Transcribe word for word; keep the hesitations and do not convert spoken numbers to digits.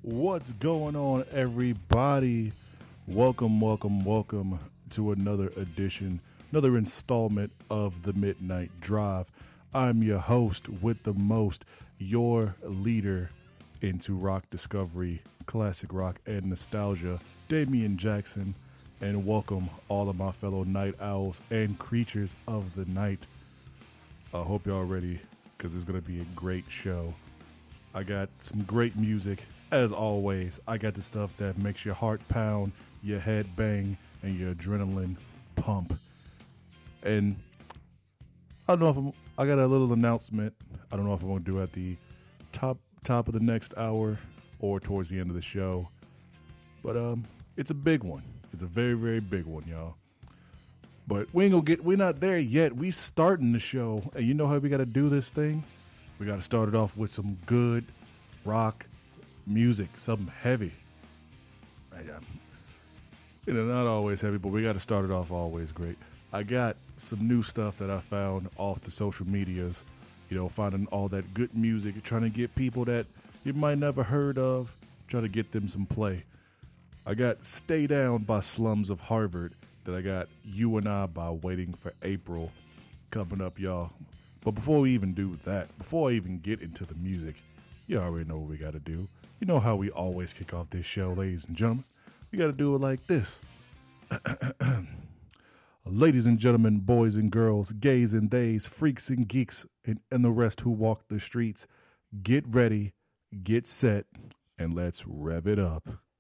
What's going on, everybody? Welcome, welcome, welcome to another edition, another installment of the Midnight Drive. I'm your host with the most, your leader into rock discovery, classic rock, and nostalgia, Damian Jackson. And welcome all of my fellow night owls and creatures of the night. I hope y'all ready, because it's going to be a great show. I got some great music. As always, I got the stuff that makes your heart pound, your head bang, and your adrenaline pump. And I don't know if I'm, I got a little announcement. I don't know if I'm going to do it at the top top of the next hour or towards the end of the show. But um, it's a big one. It's a very, very big one, y'all. But we ain't gonna get, we're not there yet. We starting the show. And you know how we got to do this thing? We got to start it off with some good rock music, something heavy. You know, not always heavy, but we got to start it off always great. I got some new stuff that I found off the social medias, you know, finding all that good music, trying to get people that you might never heard of, trying to get them some play. I got Stay Down by Slums of Harvard, that I got You and I by Waiting for April coming up, y'all. But before we even do that, before I even get into the music, you already know what we got to do. You know how we always kick off this show, ladies and gentlemen. We got to do it like this. Ladies and gentlemen, boys and girls, gays and theys, freaks and geeks, and, and the rest who walk the streets, get ready, get set, and let's rev it up.